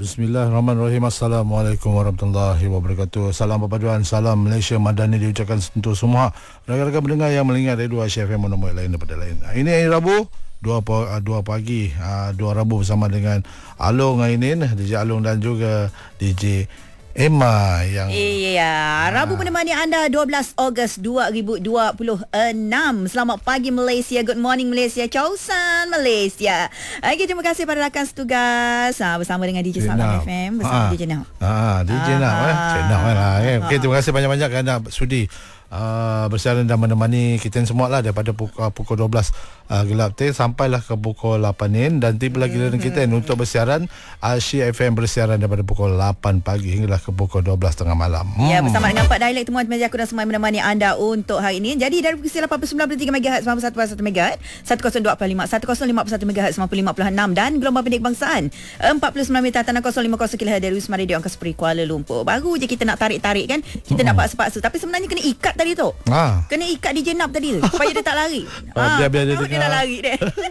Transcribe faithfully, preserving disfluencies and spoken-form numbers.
Bismillahirrahmanirrahim. Assalamualaikum warahmatullahi wabarakatuh. Salam perpaduan, salam Malaysia Madani diucapkan untuk semua rakan-rakan pendengar yang melingkar radio Asia F M nombor lain daripada lain. Ini hari Rabu dua, dua pagi, dua Rabu bersama dengan Along Ainin, D J Along dan juga D J Emma yang Iya, Rabu menemani anda dua belas Ogos dua ribu dua puluh enam. Selamat pagi Malaysia, good morning Malaysia, Chow San Malaysia. Okey, terima kasih pada rakan setugas ha, bersama dengan D J Salam F M bersama ha. D J Nau. Ah, D J Nau eh. Cik Nau lah eh. Okey, terima kasih banyak-banyak kerana sudi Uh, bersiaran dan menemani kita semua lah daripada pukul, uh, pukul dua belas uh, gelap teh sampailah ke pukul lapan in, dan tiba lagi dengan kita untuk bersiaran Asia F M bersiaran daripada pukul lapan pagi hinggalah ke pukul dua belas tengah malam. Hmm. Ya, bersama dengan Pak Dialek Temuan Meja aku dan semua menemani anda untuk hari ini. Jadi dari frekuensi lapan puluh sembilan perpuluhan tiga megahertz, sembilan puluh satu perpuluhan satu megahertz, seratus dua puluh lima, seratus lima puluh satu megahertz, sembilan puluh lima perpuluhan enam dan gelombang pendek kebangsaan empat puluh sembilan meter tanah kosong lima kosong kilohertz dari Wisma Radio Angkasa Puri Kuala Lumpur. Baru je kita nak tarik-tarik kan. Kita hmm. nak paksa-paksa, tapi sebenarnya kena ikat tadi tu. Ah. Kena ikat D J Nap tadi tu supaya dia tak lari. Ah, biar, biar dia dia dah lari dia.